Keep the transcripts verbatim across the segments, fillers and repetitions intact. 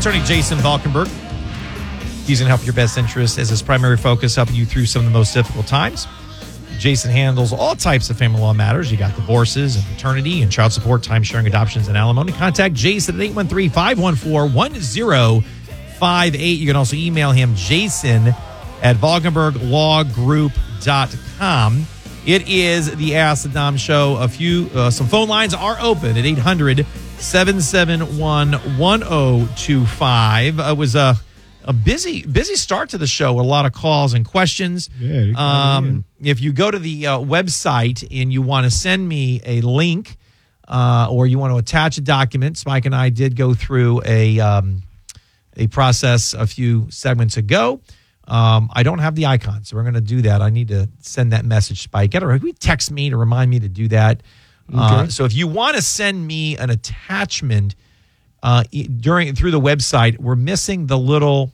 Attorney Jason Valkenburg. He's going to help your best interest as his primary focus, helping you through some of the most difficult times. Jason handles all types of family law matters. You got divorces and paternity and child support, time sharing, adoptions, and alimony. Contact Jason at eight one three, five one four, one zero five eight. You can also email him, Jason at Valkenburg Law Group dot com. It is the Ask the Dom Show. A few, uh, some phone lines are open at eight hundred, seven seven one, one zero two five. It was a, a busy, busy start to the show with a lot of calls and questions. Yeah, um, if you go to the uh, website and you want to send me a link uh, or you want to attach a document, Spike and I did go through a um, a process a few segments ago. Um, I don't have the icon, so we're going to do that. I need to send that message, Spike. Get her. Text me to remind me to do that. Okay. Uh, so if you want to send me an attachment uh, during through the website, we're missing the little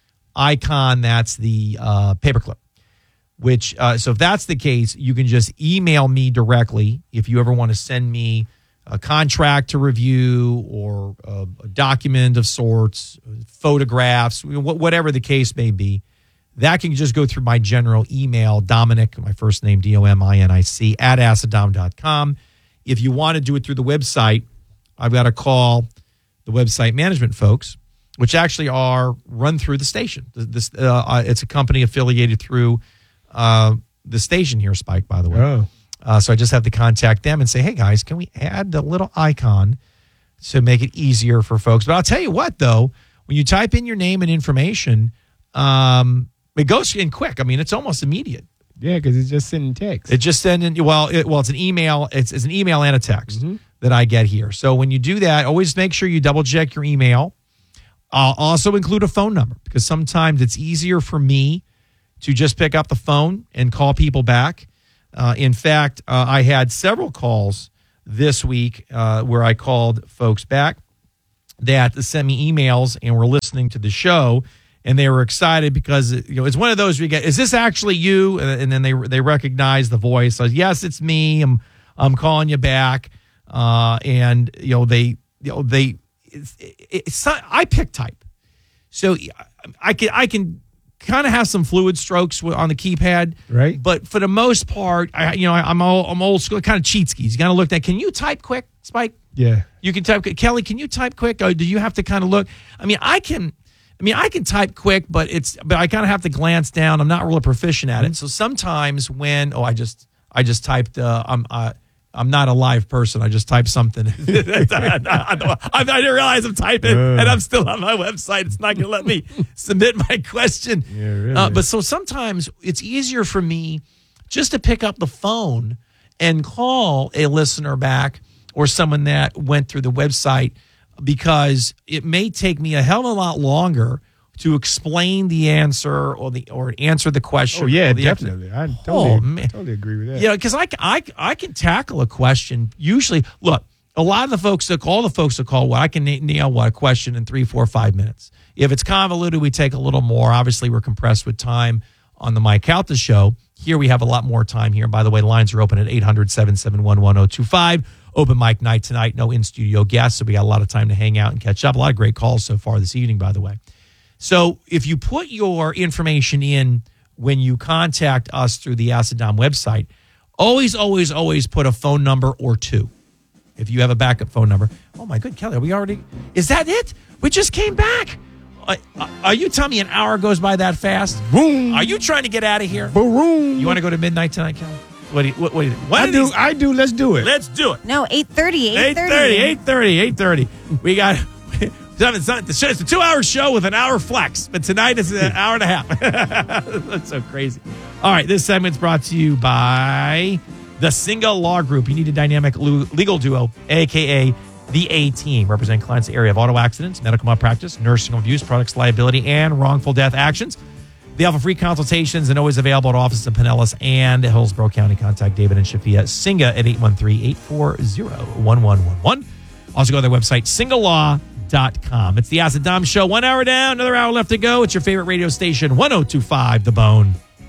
icon that's the uh, paperclip. Which uh, so if that's the case, you can just email me directly if you ever want to send me a contract to review or a, a document of sorts, photographs, whatever the case may be. That can just go through my general email, Dominic, my first name, D O M I N I C, at acidom dot com. If you want to do it through the website, I've got to call the website management folks, which actually are run through the station. This uh, It's a company affiliated through uh, the station here, Spike, by the way. Oh. Uh, so I just have to contact them and say, hey, guys, can we add the little icon to make it easier for folks? But I'll tell you what, though, when you type in your name and information, um, it goes in quick. I mean, it's almost immediate. Yeah, because it's just sending text. It just sending, well, it, well, it's an email. It's, it's an email and a text mm-hmm. that I get here. So when you do that, always make sure you double check your email. I'll also include a phone number because sometimes it's easier for me to just pick up the phone and call people back. Uh, in fact, uh, I had several calls this week uh, where I called folks back that sent me emails and were listening to the show, and they were excited because you know it's one of those where you get, is this actually you? And then they they recognize the voice. So, yes, it's me. I'm I'm calling you back. Uh, and you know they you know they it's, it's not, I pick type, so I can I can. kind of have some fluid strokes on the keypad, right? But for the most part, I, you know, I'm old, I'm old school, kind of cheat skis. You got to look at. Can you type quick, Spike? Yeah, you can type. Kelly, can you type quick? Or do you have to kind of look? I mean, I can. I mean, I can type quick, but it's. But I kind of have to glance down. I'm not really proficient at it. So sometimes when oh, I just I just typed. Uh, I'm. Uh, I'm not a live person. I just typed something. I, I, I didn't realize I'm typing, uh, and I'm still on my website. It's not going to let me submit my question. Yeah, really. uh, but so sometimes it's easier for me just to pick up the phone and call a listener back or someone that went through the website because it may take me a hell of a lot longer to explain the answer or the or answer the question. Oh, yeah, the definitely. I totally, oh, man. totally agree with that. Yeah, because I, I, I can tackle a question. Usually, look, a lot of the folks that call, the folks that call, well, I can nail what a question in three, four, five minutes. If it's convoluted, we take a little more. Obviously, we're compressed with time on the Mike Calta show. Here we have a lot more time here. By the way, lines are open at eight hundred, seven seven one, one zero two five. Open mic night tonight. No in-studio guests, so we got a lot of time to hang out and catch up. A lot of great calls so far this evening, by the way. So if you put your information in when you contact us through the Acidom website, always, always, always put a phone number or two. If you have a backup phone number. Oh, my good, Kelly, are we already? Is that it? We just came back. Uh, are you telling me an hour goes by that fast? Boom. Are you trying to get out of here? Boom. You want to go to midnight tonight, Kelly? What do you, what, what do you think? I do, these? I do. Let's do it. Let's do it. No, eight thirty, eight thirty, eight thirty, eight thirty. We got... It's, not, it's a two-hour show with an hour flex, but tonight it's an hour and a half. That's so crazy. All right, this segment's brought to you by the Singa Law Group. You need a dynamic legal duo, a k a the A-Team. Represent clients in the area of auto accidents, medical malpractice, nursing home abuse, products liability, and wrongful death actions. They offer free consultations and always available at offices in Pinellas and Hillsborough County. Contact David and Shafia Singa at eight one three, eight four zero, one one one one. Also go to their website, singa law dot com. It's the Acid Dom Show. One hour down, another hour left to go. It's your favorite radio station, one oh two point five The Bone.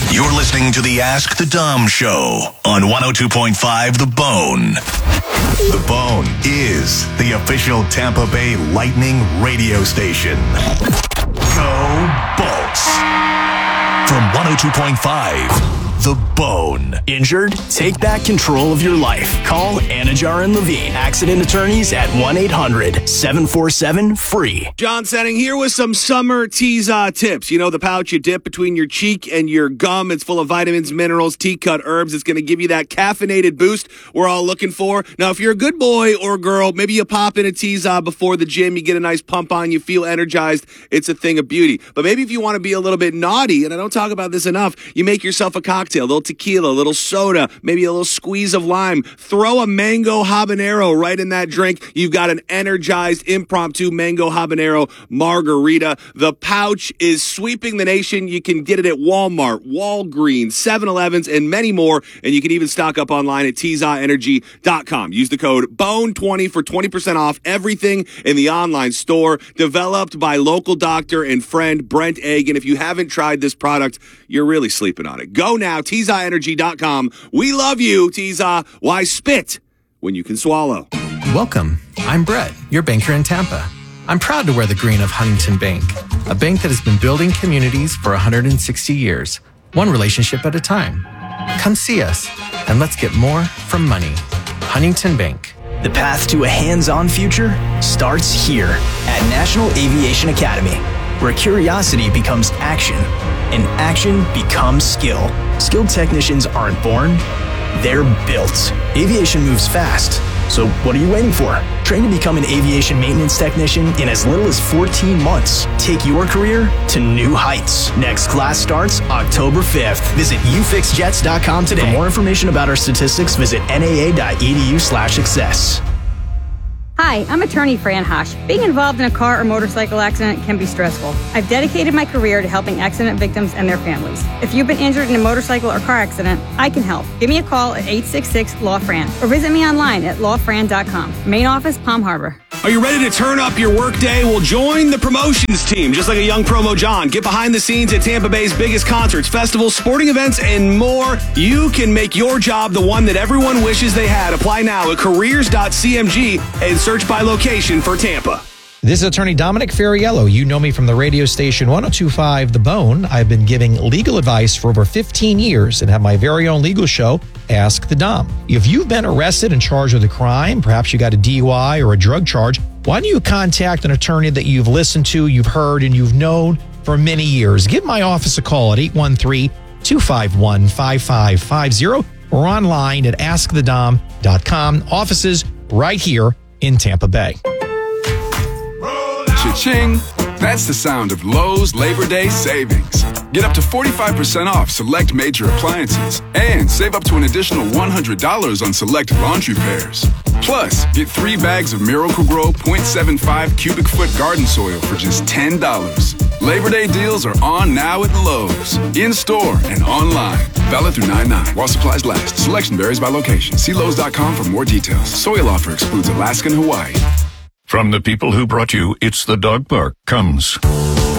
You're listening to the Ask the Dom Show on one oh two point five The Bone. The Bone is the official Tampa Bay Lightning radio station. Go Bolts! From one oh two point five The Bone. Injured? Take back control of your life. Call Anajar and Levine, accident attorneys at one eight hundred seven four seven free. John Setting here with some summer Teza tips. You know, the pouch you dip between your cheek and your gum. It's full of vitamins, minerals, tea-cut herbs. It's going to give you that caffeinated boost we're all looking for. Now, if you're a good boy or girl, maybe you pop in a Teza before the gym. You get a nice pump on. You feel energized. It's a thing of beauty. But maybe if you want to be a little bit naughty, and I don't talk about this enough, you make yourself a cocktail, a little tequila, a little soda, maybe a little squeeze of lime. Throw a mango habanero right in that drink. You've got an energized impromptu mango habanero margarita. The pouch is sweeping the nation. You can get it at Walmart, Walgreens, seven elevens, and many more. And you can even stock up online at teza energy dot com. Use the code B O N E twenty for twenty percent off everything in the online store. Developed by local doctor and friend Brent Egg. And if you haven't tried this product, you're really sleeping on it. Go now, teza energy dot com. We love you, Teza. Why spit when you can swallow? Welcome. I'm Brett, your banker in Tampa. I'm proud to wear the green of Huntington Bank, a bank that has been building communities for one hundred sixty years, one relationship at a time. Come see us, and let's get more from money. Huntington Bank. The path to a hands-on future starts here at National Aviation Academy, where curiosity becomes action and action becomes skill. Skilled technicians aren't born, they're built. Aviation moves fast, so what are you waiting for? Train to become an aviation maintenance technician in as little as fourteen months. Take your career to new heights. Next class starts October fifth. Visit u fix jets dot com today. For more information about our statistics, visit n a a dot e d u slash success. Hi, I'm attorney Fran Hosh. Being involved in a car or motorcycle accident can be stressful. I've dedicated my career to helping accident victims and their families. If you've been injured in a motorcycle or car accident, I can help. Give me a call at eight six six, L A W, F R A N or visit me online at law fran dot com. Main office, Palm Harbor. Are you ready to turn up your workday? Well, join the promotions team, just like a young promo John. Get behind the scenes at Tampa Bay's biggest concerts, festivals, sporting events, and more. You can make your job the one that everyone wishes they had. Apply now at careers dot c m g and search by location for Tampa. This is attorney Dominic Ferriello. You know me from the radio station one oh two point five The Bone. I've been giving legal advice for over fifteen years and have my very own legal show, Ask the Dom. If you've been arrested and charged with a crime, perhaps you got a D U I or a drug charge, why don't you contact an attorney that you've listened to, you've heard, and you've known for many years? Give my office a call at eight one three, two five one, five five five zero or online at ask the dom dot com. Offices right here in Tampa Bay. Cha-ching! That's the sound of Lowe's Labor Day savings. Get up to forty-five percent off select major appliances and save up to an additional one hundred dollars on select laundry pairs. Plus, get three bags of Miracle-Gro point seven five cubic foot garden soil for just ten dollars. Labor Day deals are on now at Lowe's, in-store and online. Valid through nine nine while supplies last. Selection varies by location. See Lowe's dot com for more details. Soil offer excludes Alaska and Hawaii. From the people who brought you It's the Dog Park comes